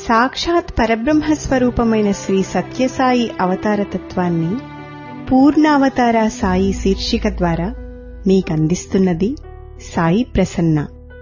సాక్షాత్ పరబ్రహ్మస్వరూపమైన శ్రీ సత్యసాయి అవతారతత్వాన్ని పూర్ణావతార సాయి శీర్షిక ద్వారా మీకందిస్తున్నది సాయి ప్రసన్న.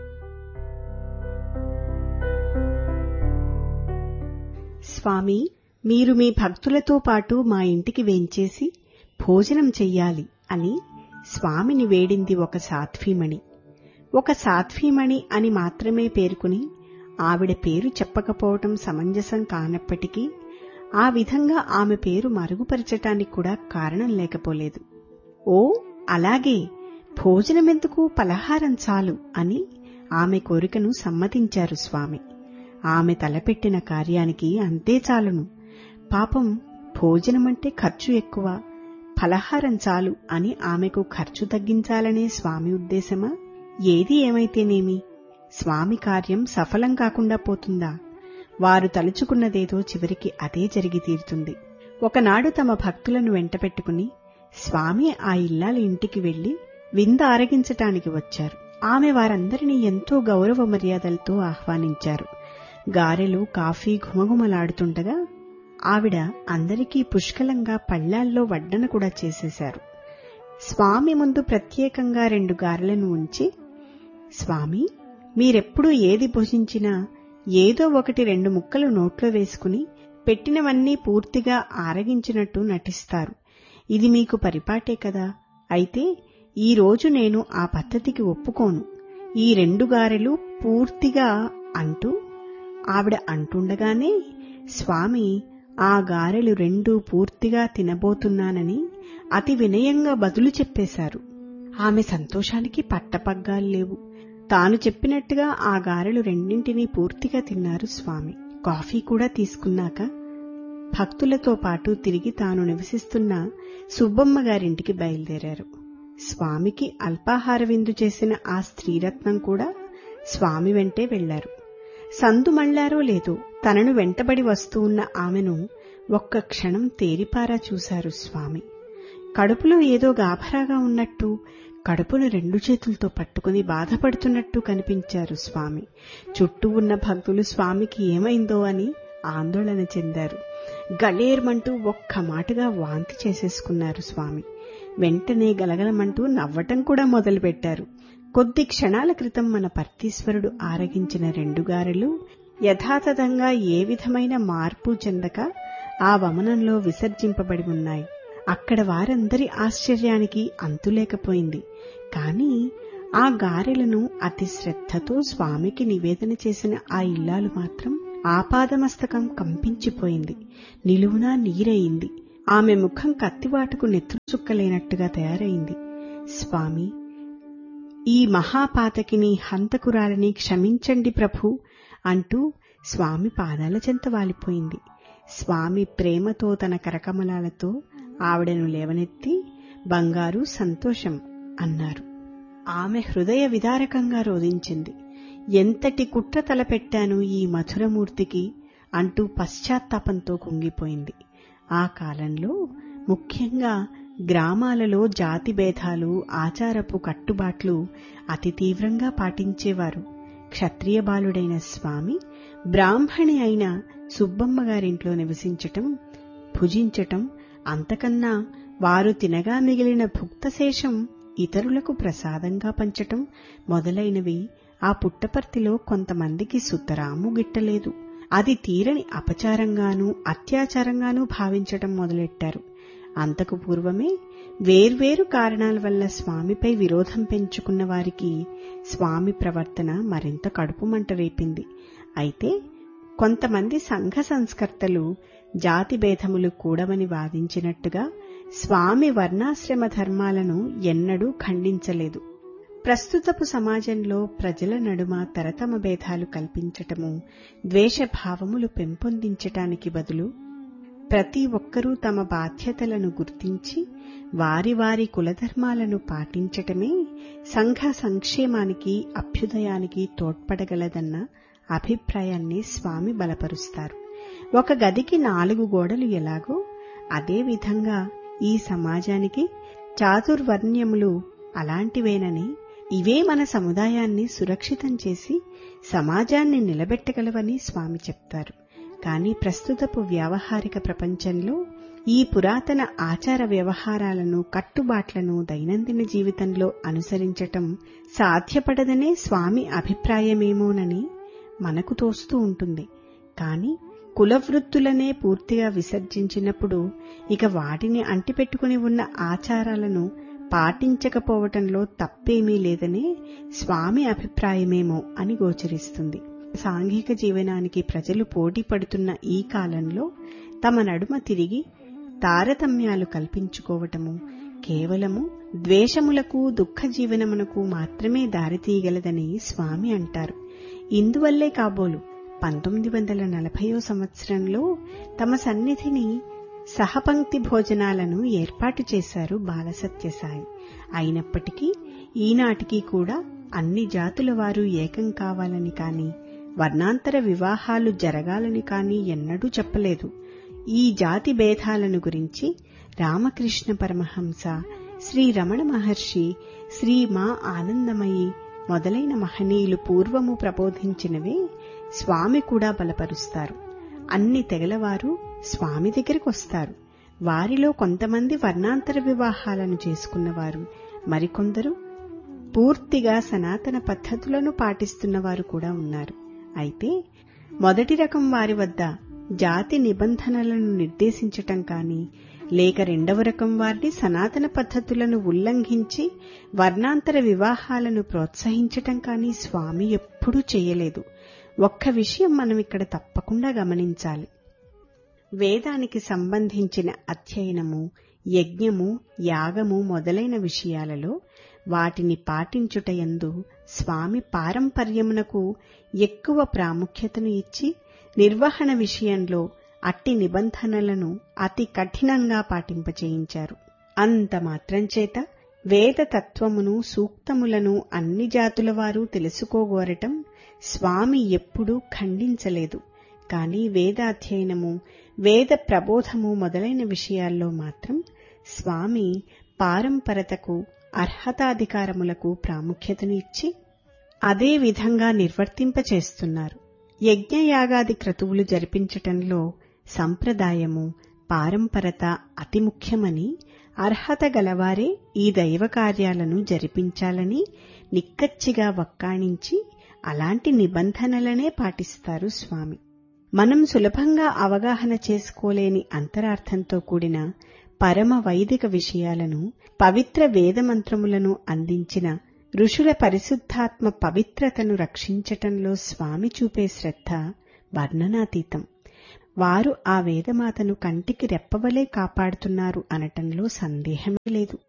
స్వామి, మీరు మీ భక్తులతో పాటు మా ఇంటికి వేంచేసి భోజనం చెయ్యాలి అని స్వామిని వేడింది ఒక సాధ్వీమణి. ఒక సాధ్వీమణి అని మాత్రమే పేర్కొని ఆవిడ పేరు చెప్పకపోవటం సమంజసం కానప్పటికీ ఆ విధంగా ఆమె పేరు మరుగుపరచటానికి కూడా కారణం లేకపోలేదు. ఓ అలాగే, భోజనమెందుకు, పలహారం చాలు అని ఆమె కోరికను సమ్మతించారు స్వామి. ఆమె తలపెట్టిన కార్యానికి అంతే చాలును. పాపం, భోజనమంటే ఖర్చు ఎక్కువ, పలహారం చాలు అని ఆమెకు ఖర్చు తగ్గించాలనే స్వామి ఉద్దేశమా? ఏది ఏమైతేనేమి, స్వామి కార్యం సఫలం కాకుండా పోతుందా? వారు తలుచుకున్నదేదో చివరికి అదే జరిగి తీరుతుంది. ఒకనాడు తమ భక్తులను వెంటపెట్టుకుని స్వామి ఆ ఇల్లాల ఇంటికి వెళ్లి విందు ఆరగించటానికి వచ్చారు. ఆమె వారందరినీ ఎంతో గౌరవ మర్యాదలతో ఆహ్వానించారు. గారెలు, కాఫీ ఘుమఘుమలాడుతుండగా ఆవిడ అందరికీ పుష్కలంగా పళ్లాల్లో వడ్డన కూడా చేసేశారు. స్వామి ముందు ప్రత్యేకంగా 2 గారెలను ఉంచి, స్వామి, మీరెప్పుడూ ఏది భుజించినా ఏదో ఒకటి 2 ముక్కలు నోట్లో వేసుకుని పెట్టినవన్నీ పూర్తిగా ఆరగించినట్టు నటిస్తారు. ఇది మీకు పరిపాటే కదా. అయితే ఈ రోజు నేను ఆ పద్ధతికి ఒప్పుకోను. ఈ 2 గారెలు పూర్తిగా అంటూ ఆవిడ అంటుండగానే స్వామి ఆ గారెలు 2 పూర్తిగా తినబోతున్నానని అతి వినయంగా బదులు చెప్పేశారు. ఆమె సంతోషానికి పట్టపగ్గాలు లేవు. తాను చెప్పినట్టుగా ఆ గారెలు 2 పూర్తిగా తిన్నారు స్వామి. కాఫీ కూడా తీసుకున్నాక భక్తులతో పాటు తిరిగి తాను నివసిస్తున్న సుబ్బమ్మ గారింటికి బయలుదేరారు. స్వామికి అల్పాహార విందు చేసిన ఆ స్త్రీరత్నం కూడా స్వామి వెంటే వెళ్లారు. సందు మళ్లారో లేదో తనను వెంటబడి వస్తూ ఉన్న ఆమెను ఒక్క క్షణం తేరిపారా చూశారు స్వామి. కడుపులో ఏదో గాభరాగా ఉన్నట్టు, కడుపును 2 చేతులతో పట్టుకుని బాధపడుతున్నట్టు కనిపించారు స్వామి. చుట్టూ ఉన్న భక్తులు స్వామికి ఏమైందో అని ఆందోళన చెందారు. గలేర్మంటూ ఒక్క మాటగా వాంతి చేసేసుకున్నారు స్వామి. వెంటనే గలగలమంటూ నవ్వటం కూడా మొదలుపెట్టారు. కొద్ది క్షణాల క్రితం మన పర్తీశ్వరుడు ఆరగించిన 2 గారెలు యథాతథంగా ఏ విధమైన మార్పు చెందక ఆ వమనంలో విసర్జింపబడి ఉన్నాయి. అక్కడ వారందరి ఆశ్చర్యానికి అంతులేకపోయింది. కాని ఆ గారెలను అతి శ్రద్ధతో స్వామికి నివేదన చేసిన ఆ ఇల్లాలు మాత్రం ఆపాదమస్తకం కంపించిపోయింది. నిలువునా నీరయింది. ఆమె ముఖం కత్తివాటుకు నెత్తురు చుక్కలేనట్టుగా తయారైంది. స్వామి, ఈ మహాపాతకిని, హంతకురాలని క్షమించండి ప్రభూ అంటూ స్వామి పాదాల చెంత వాలిపోయింది. స్వామి ప్రేమతో తన కరకమలాలతో ఆవిడను లేవనెత్తి, బంగారు, సంతోషం అన్నారు. ఆమె హృదయ విదారకంగా రోదించింది. ఎంతటి కుట్ర తలపెట్టాను ఈ మధురమూర్తికి అంటూ పశ్చాత్తాపంతో కుంగిపోయింది. ఆ కాలంలో ముఖ్యంగా గ్రామాలలో జాతి భేదాలు, ఆచారపు కట్టుబాట్లు అతి తీవ్రంగా పాటించేవారు. క్షత్రియ బాలుడైన స్వామి బ్రాహ్మణి అయిన సుబ్బమ్మ గారింట్లో నివసించటం, భుజించటం, అంతకన్నా వారు తినగా మిగిలిన భుక్తశేషం ఇతరులకు ప్రసాదంగా పంచటం మొదలైనవి ఆ పుట్టపర్తిలో కొంతమందికి సుతరాము గిట్టలేదు. అది తీరని అపచారంగానూ అత్యాచారంగానూ భావించటం మొదలెట్టారు. అంతకు పూర్వమే వేర్వేరు కారణాల వల్ల స్వామిపై విరోధం పెంచుకున్న వారికి స్వామి ప్రవర్తన మరింత కడుపు మంట రేపింది. అయితే కొంతమంది సంఘ సంస్కర్తలు జాతి భేదములు కూడవని వాదించినట్టుగా స్వామి వర్ణాశ్రమ ధర్మాలను ఎన్నడూ ఖండించలేదు. ప్రస్తుతపు సమాజంలో ప్రజల నడుమ తరతమ భేదాలు కల్పించటము, ద్వేషభావములు పెంపొందించటానికి బదులు ప్రతి ఒక్కరూ తమ బాధ్యతలను గుర్తించి వారి వారి కులధర్మాలను పాటించటమే సంఘ సంక్షేమానికి, అభ్యుదయానికి తోడ్పడగలదన్న అభిప్రాయాన్ని స్వామి బలపరుస్తారు. ఒక గదికి 4 గోడలు ఎలాగో అదేవిధంగా ఈ సమాజానికి చాతుర్వర్ణ్యములు అలాంటివేనని, ఇవే మన సముదాయాన్ని సురక్షితం చేసి సమాజాన్ని నిలబెట్టగలవని స్వామి చెప్తారు. కానీ ప్రస్తుతపు వ్యావహారిక ప్రపంచంలో ఈ పురాతన ఆచార వ్యవహారాలను, కట్టుబాట్లను దైనందిన జీవితంలో అనుసరించటం సాధ్యపడదనే స్వామి అభిప్రాయమేమోనని మనకు తోస్తూ ఉంటుంది. కాని కులవృత్తులనే పూర్తిగా విసర్జించినప్పుడు ఇక వాటిని అంటిపెట్టుకుని ఉన్న ఆచారాలను పాటించకపోవటంలో తప్పేమీ లేదనే స్వామి అభిప్రాయమేమో అని గోచరిస్తుంది. సాంఘిక జీవనానికి ప్రజలు పోటీ పడుతున్న ఈ కాలంలో తమ నడుమ తిరిగి తారతమ్యాలు కల్పించుకోవటము కేవలము ద్వేషములకు, దుఃఖ జీవనమునకు మాత్రమే దారితీయగలదని స్వామి అంటారు. ఇందువల్లే కాబోలు 1940వ సంవత్సరంలో తమ సన్నిధిని సహపంక్తి భోజనాలను ఏర్పాటు చేశారు బాలసత్యసాయి. అయినప్పటికీ ఈనాటికి కూడా అన్ని జాతుల వారు ఏకం కావాలని కాని, వర్ణాంతర వివాహాలు జరగాలని కాని ఎన్నడూ చెప్పలేదు. ఈ జాతి భేదాలను గురించి రామకృష్ణ పరమహంస, శ్రీ రమణ మహర్షి, శ్రీ మా ఆనందమయి మొదలైన మహనీయులు పూర్వము ప్రబోధించినవే స్వామి కూడా బలపరుస్తారు. అన్ని తెగలవారు స్వామి దగ్గరికి వస్తారు. వారిలో కొంతమంది వర్ణాంతర వివాహాలను చేసుకున్నవారు, మరికొందరు పూర్తిగా సనాతన పద్ధతులను పాటిస్తున్నవారు కూడా ఉన్నారు. అయితే మొదటి రకం వారి వద్ద జాతి నిబంధనలను నిర్దేశించటం కాని, లేక రెండవ రకం వారిని సనాతన పద్ధతులను ఉల్లంఘించి వర్ణాంతర వివాహాలను ప్రోత్సహించటం కాని స్వామి ఎప్పుడూ చేయలేదు. ఒక్క విషయం మనం ఇక్కడ తప్పకుండా గమనించాలి. వేదానికి సంబంధించిన అధ్యయనము, యజ్ఞము, యాగము మొదలైన విషయాలలో వాటిని పాటించుటయందు స్వామి పారంపర్యమునకు ఎక్కువ ప్రాముఖ్యతను ఇచ్చి, నిర్వహణ విషయంలో అట్టి నిబంధనలను అతి కఠినంగా పాటింపచేయించారు. అంత మాత్రం చేత వేద తత్వమును, సూక్తములను అన్ని జాతుల వారు తెలుసుకోగోరటం స్వామి ఎప్పుడూ ఖండించలేదు. కాని వేదాధ్యయనము, వేద ప్రబోధము మొదలైన విషయాల్లో మాత్రం స్వామి పారంపరతకు, అర్హతాధికారములకు ప్రాముఖ్యతను ఇచ్చి అదే విధంగా నిర్వర్తింపచేస్తున్నారు. యజ్ఞయాగాది క్రతువులు జరిపించటంలో సంప్రదాయము, పారంపరత అతి ముఖ్యమని, అర్హత గలవారే ఈ దైవ కార్యాలను జరిపించాలని నిక్కచ్చిగా వక్కాణించి అలాంటి నిబంధనలనే పాటిస్తారు స్వామి. మనం సులభంగా అవగాహన చేసుకోలేని అంతరార్థంతో కూడిన పరమ వైదిక విషయాలను, పవిత్ర వేదమంత్రములను అందించిన ఋషుల పరిశుద్ధాత్మ పవిత్రతను రక్షించటంలో స్వామి చూపే శ్రద్ధ వర్ణనాతీతం. వారు ఆ వేదమాతను కంటికి రెప్పవలే కాపాడుతున్నారు అనటంలో సందేహమే లేదు.